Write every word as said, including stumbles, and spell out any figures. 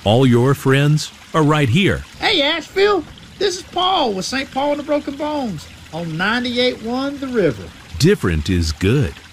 All your friends are right here. Hey, Asheville, this is Paul with Saint Paul and the Broken Bones on ninety-eight point one The River. Different is good.